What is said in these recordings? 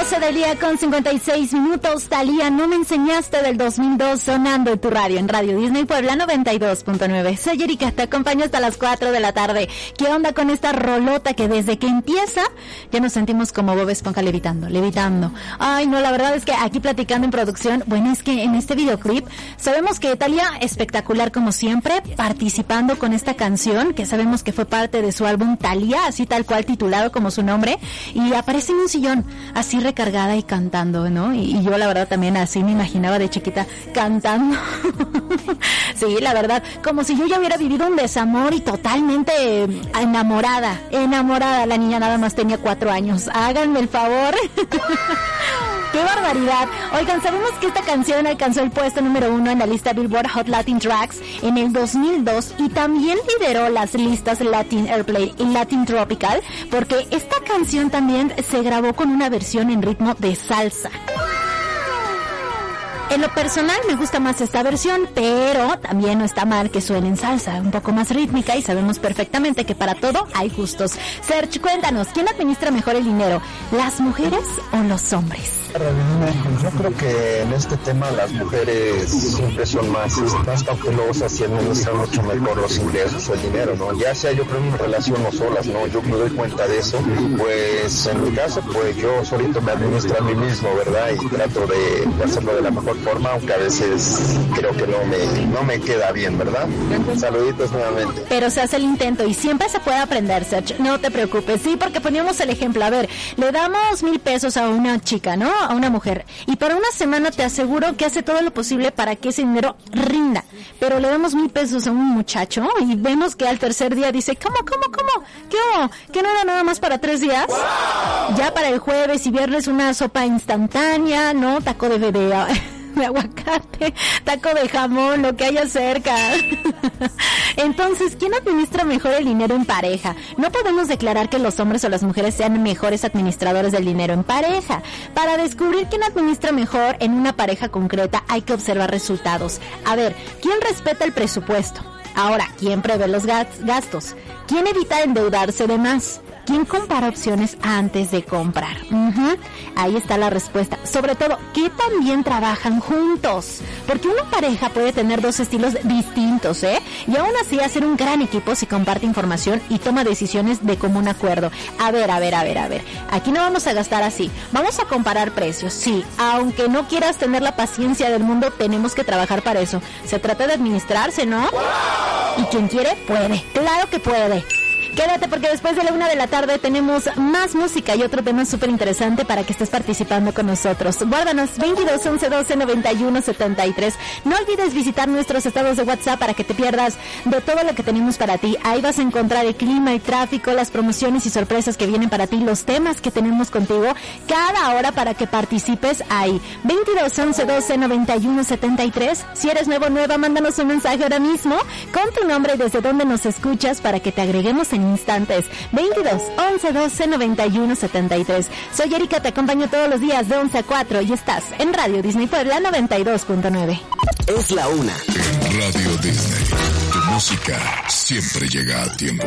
12 del día con 56 minutos. Thalía, No me enseñaste, del 2002, sonando en tu radio, en Radio Disney Puebla 92.9. Soy Erika, te acompaño hasta las 4 de la tarde. ¿Qué onda con esta rolota que desde que empieza ya nos sentimos como Bob Esponja levitando? Ay, no, la verdad es que aquí platicando en producción, bueno, es que en este videoclip sabemos que Thalía, espectacular como siempre, participando con esta canción que sabemos que fue parte de su álbum Thalía, así tal cual titulado como su nombre, y aparece en un sillón así recargada y cantando, ¿no? Y yo la verdad también así me imaginaba de chiquita cantando. Sí, la verdad, como si yo ya hubiera vivido un desamor y totalmente enamorada. La niña nada más tenía 4 años. Háganme el favor. ¡Qué barbaridad! Oigan, sabemos que esta canción alcanzó el puesto número 1 en la lista Billboard Hot Latin Tracks en el 2002 y también lideró las listas Latin Airplay y Latin Tropical, porque esta canción también se grabó con una versión en ritmo de salsa. En lo personal me gusta más esta versión, pero también no está mal que suene en salsa, un poco más rítmica, y sabemos perfectamente que para todo hay gustos. Serge, cuéntanos, ¿quién administra mejor el dinero, las mujeres o los hombres? Yo creo que en este tema las mujeres siempre son más cautelosas y administran mucho mejor los ingresos o el dinero, ¿no? Ya sea yo creo en una relación o solas, ¿no? Yo me doy cuenta de eso. Pues en mi caso, pues yo solito me administro a mí mismo, ¿verdad? Y trato de hacerlo de la mejor forma, aunque a veces creo que no me queda bien, ¿verdad? Saluditos nuevamente. Pero se hace el intento y siempre se puede aprender, Serge, no te preocupes. Sí, porque poníamos el ejemplo, a ver, le damos 1,000 pesos a una chica, ¿no? A una mujer, y para una semana te aseguro que hace todo lo posible para que ese dinero rinda, pero le damos 1,000 pesos a un muchacho y vemos que al tercer día dice, ¿cómo? ¿Qué hubo? ¿Que no era nada más para 3 días? ¡Wow! Ya para el jueves y viernes una sopa instantánea, ¿no? Taco de aguacate, taco de jamón, lo que haya cerca. Entonces, ¿quién administra mejor el dinero en pareja? No podemos declarar que los hombres o las mujeres sean mejores administradores del dinero en pareja. Para descubrir quién administra mejor en una pareja concreta, hay que observar resultados. A ver, ¿quién respeta el presupuesto? Ahora, ¿quién prevé los gastos? ¿Quién evita endeudarse de más? ¿Quién compara opciones antes de comprar? Ahí está la respuesta. Sobre todo, ¿qué tan bien trabajan juntos? Porque una pareja puede tener 2 estilos distintos, y aún así hacer un gran equipo si comparte información y toma decisiones de común acuerdo. A ver. Aquí no vamos a gastar así. Vamos a comparar precios. Sí, aunque no quieras tener la paciencia del mundo, tenemos que trabajar para eso. Se trata de administrarse, ¿no? Y quien quiere, puede. Claro que puede. Quédate porque después de la 1 de la tarde tenemos más música y otro tema súper interesante para que estés participando con nosotros. Guárdanos 22 11 12 91 73. No olvides visitar nuestros estados de WhatsApp para que te pierdas de todo lo que tenemos para ti. Ahí vas a encontrar el clima, el tráfico, las promociones y sorpresas que vienen para ti, los temas que tenemos contigo cada hora para que participes ahí. 22 11 12 91 73. Si eres nueva, mándanos un mensaje ahora mismo con tu nombre y desde dónde nos escuchas para que te agreguemos en instantes. 22 11 12 91 73. Soy Erika, te acompaño todos los días de 11 a 4 y estás en Radio Disney Puebla 92.9. Es la 1. En Radio Disney, tu música siempre llega a tiempo.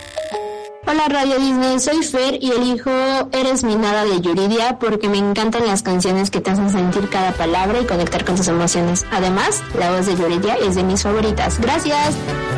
Hola Radio Disney, soy Fer y elijo Eres mi nada de Yuridia porque me encantan las canciones que te hacen sentir cada palabra y conectar con tus emociones. Además, la voz de Yuridia es de mis favoritas. Gracias.